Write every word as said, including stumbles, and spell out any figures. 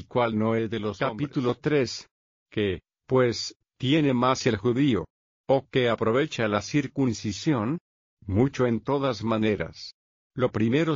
cual no es de los capítulo tres, que, pues, tiene más el judío, o que aprovecha la circuncisión, mucho en todas maneras. Lo primero